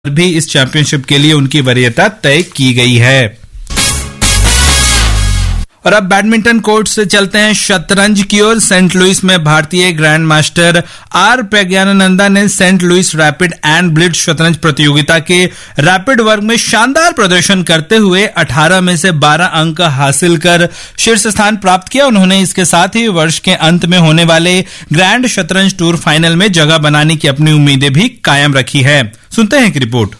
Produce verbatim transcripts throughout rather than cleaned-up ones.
भी इस चैंपियनशिप के लिए उनकी वरीयता तय की गई है। और अब बैडमिंटन कोर्ट से चलते हैं शतरंज की ओर। सेंट लुइस में भारतीय ग्रैंड मास्टर आर प्रज्ञानंदा ने Saint Louis rapid and blitz शतरंज प्रतियोगिता के रैपिड वर्ग में शानदार प्रदर्शन करते हुए अठारह में से बारह अंक हासिल कर शीर्ष स्थान प्राप्त किया। उन्होंने इसके साथ ही वर्ष के अंत में होने वाले ग्रैंड शतरंज टूर फाइनल में जगह बनाने की अपनी उम्मीदें भी कायम रखी है। सुनते हैं एक रिपोर्ट।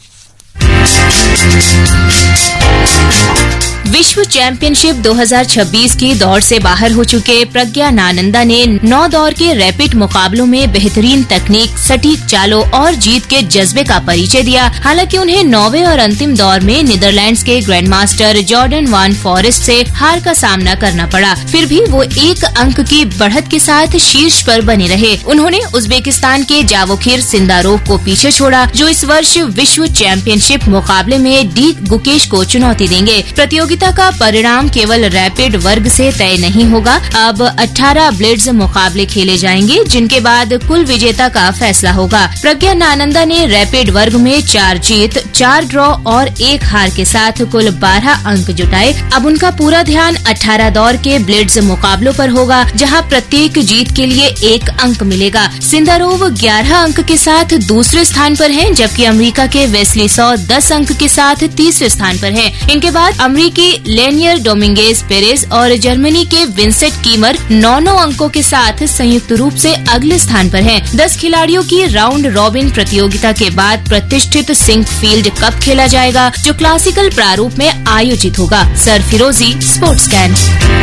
विश्व चैंपियनशिप दो हज़ार छब्बीस की दौड़ से बाहर हो चुके प्रज्ञानंदा ने नौ दौर के रैपिड मुकाबलों में बेहतरीन तकनीक, सटीक चालों और जीत के जज्बे का परिचय दिया। हालांकि उन्हें नौवें और अंतिम दौर में नीदरलैंड्स के ग्रैंडमास्टर जॉर्डन वान फॉरेस्ट से हार का सामना करना पड़ा। फिर भी वो एक अंक की बढ़त के साथ शीर्ष पर बने रहे। उन्होंने उज्बेकिस्तान के जावोखिर सिंदारोव को पीछे छोड़ा, जो इस वर्ष विश्व चैंपियनशिप मुकाबले में डी गुकेश को चुनौती देंगे। प्रतियोगिता का परिणाम केवल रैपिड वर्ग से तय नहीं होगा। अब अठारह ब्लिट्ज मुकाबले खेले जाएंगे, जिनके बाद कुल विजेता का फैसला होगा। प्रज्ञानंदा ने रैपिड वर्ग में चार जीत, चार ड्रॉ और एक हार के साथ कुल बारह अंक जुटाए। अब उनका पूरा ध्यान अठारह दौर के ब्लिट्ज मुकाबलों पर होगा, जहां प्रत्येक जीत के लिए एक अंक मिलेगा। सिंदारोव ग्यारह अंक के साथ दूसरे स्थान पर हैं, जबकि अमेरिका के वेस्ली सॉ दस अंक के साथ तीसरे स्थान पर हैं। इनके बाद अमेरिकी लेनियर डोमिंगेज पेरेज और जर्मनी के विंसेंट कीमर नौ नौ अंकों के साथ संयुक्त रूप से अगले स्थान पर हैं। दस खिलाड़ियों की राउंड रॉबिन प्रतियोगिता के बाद प्रतिष्ठित सिंकफील्ड कप खेला जाएगा, जो क्लासिकल प्रारूप में आयोजित होगा। सर फिरोजी, स्पोर्ट्स कैन।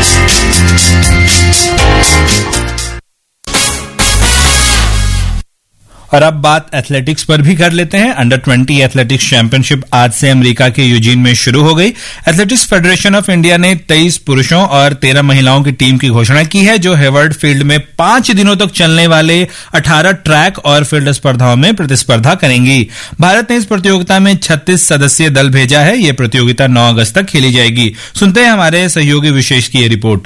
और अब बात एथलेटिक्स पर भी कर लेते हैं। अंडर ट्वेंटी एथलेटिक्स चैंपियनशिप आज से अमेरिका के यूजीन में शुरू हो गई। एथलेटिक्स फेडरेशन ऑफ इंडिया ने तेईस पुरुषों और तेरह महिलाओं की टीम की घोषणा की है, जो हेवर्ड फील्ड में पांच दिनों तक चलने वाले अठारह ट्रैक और फील्ड स्पर्धाओं में प्रतिस्पर्धा करेंगी। भारत ने इस प्रतियोगिता में छत्तीस सदस्यीय दल भेजा है। यह प्रतियोगिता नौ अगस्त तक खेली जाएगी। सुनते हैं हमारे सहयोगी विशेष की यह report.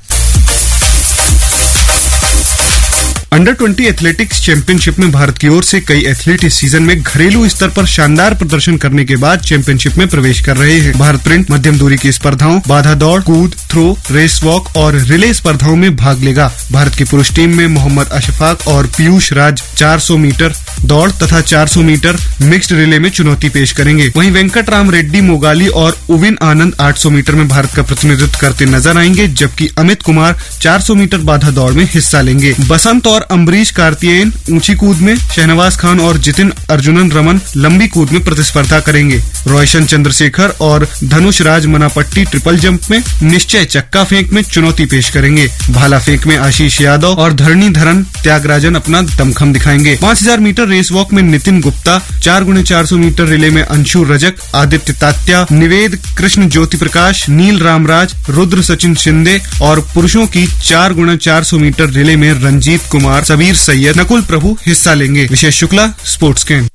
Under twenty athletics championship में भारत की ओर से कई एथलीट इस सीजन में घरेलू स्तर पर शानदार प्रदर्शन करने के बाद चैंपियनशिप में प्रवेश कर रहे हैं। भारत प्रिंट मध्यम दूरी की स्पर्धाओं, बाधा दौड़, कूद, थ्रो, रेस वॉक और रिले स्पर्धाओं में भाग लेगा। भारत की पुरुष टीम में मोहम्मद अशफाक और पीयूष राज चार सौ मीटर दौड़ तथा चार सौ मीटर मिक्स्ड रिले में चुनौती पेश करेंगे। वहीं वेंकट राम रेड्डी मोगाली और उविन आनंद आठ सौ मीटर में भारत का प्रतिनिधित्व करते नजर आएंगे, जबकि अमित कुमार चार सौ मीटर बाधा दौड़ में हिस्सा लेंगे। बसंत और अम्बरीश कार्तिकेयन ऊंची कूद में, शहनवाज खान और जितिन अर्जुनन रमन लंबी कूद में प्रतिस्पर्धा करेंगे। रोशन चंद्रशेखर और धनुष राज मनापट्टी ट्रिपल जंप में, निश्चय चक्का फेंक में चुनौती पेश करेंगे। भाला फेंक में आशीष यादव और धरणीधरन त्यागराजन अपना दमखम दिखाएंगे। पांच हजार मीटर रेस वॉक में नितिन गुप्ता, चार गुणे चार सौ मीटर रिले में अंशु रजक, आदित्य तात्या, निवेद कृष्ण ज्योति प्रकाश, नील रामराज, रुद्र सचिन शिंदे और पुरुषों की चार गुणे चार सौ मीटर रिले में रंजीत कुमार, सबीर सैयद, नकुल प्रभु हिस्सा लेंगे। विशेष शुक्ला, स्पोर्ट्स कैन।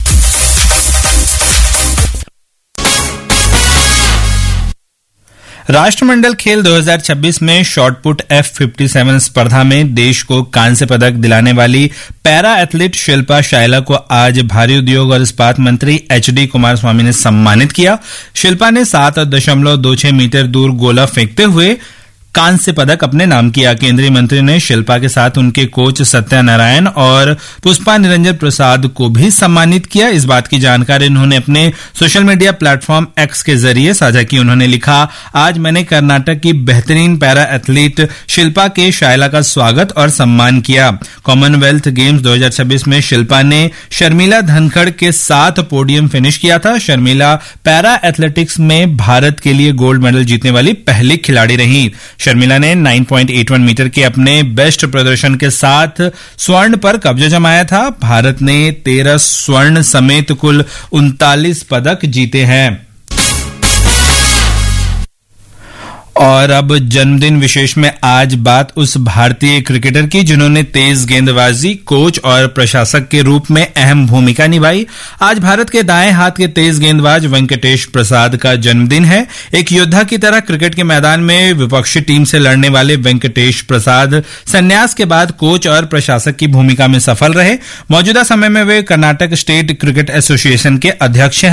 राष्ट्रमंडल खेल दो हज़ार छब्बीस में शॉटपुट एफ सत्तावन स्पर्धा में देश को कांस्य पदक दिलाने वाली पैरा एथलीट शिल्पा शायला को आज भारी उद्योग और इस्पात मंत्री एच डी कुमार स्वामी ने सम्मानित किया। शिल्पा ने सात दशमलव दो छह मीटर दूर गोला फेंकते हुए कांस्य पदक अपने नाम किया। केंद्रीय मंत्री ने शिल्पा के साथ उनके कोच सत्यनारायण और पुष्पा निरंजन प्रसाद को भी सम्मानित किया। इस बात की जानकारी उन्होंने अपने सोशल मीडिया प्लेटफॉर्म एक्स के जरिए साझा की। उन्होंने लिखा, आज मैंने कर्नाटक की बेहतरीन पैरा एथलीट शिल्पा के शायला का स्वागत और सम्मान किया। कॉमनवेल्थ गेम्स दो हज़ार छब्बीस में शिल्पा ने शर्मिला धनखड़ के साथ पोडियम फिनिश किया था। शर्मिला पैरा एथलेटिक्स में भारत के लिए गोल्ड मेडल जीतने वाली पहली खिलाड़ी रही। शर्मिला ने नौ पॉइंट आठ एक मीटर के अपने बेस्ट प्रदर्शन के साथ स्वर्ण पर कब्जा जमाया था। भारत ने तेरह स्वर्ण समेत कुल उनतालीस पदक जीते हैं। और अब जन्मदिन विशेष में आज बात उस भारतीय क्रिकेटर की जिन्होंने तेज गेंदबाजी, कोच और प्रशासक के रूप में अहम भूमिका निभाई। आज भारत के दाएं हाथ के तेज गेंदबाज वेंकटेश प्रसाद का जन्मदिन है। एक योद्धा की तरह क्रिकेट के मैदान में विपक्षी टीम से लड़ने वाले वेंकटेश प्रसाद संन्यास के बाद कोच और प्रशासक की भूमिका में सफल रहे। मौजूदा समय में वे कर्नाटक स्टेट क्रिकेट एसोसिएशन के अध्यक्ष हैं।